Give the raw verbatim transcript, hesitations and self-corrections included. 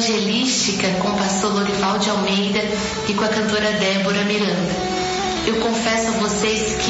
Evangelística com o pastor Lorival de Almeida e com a cantora Débora Miranda. Eu confesso a vocês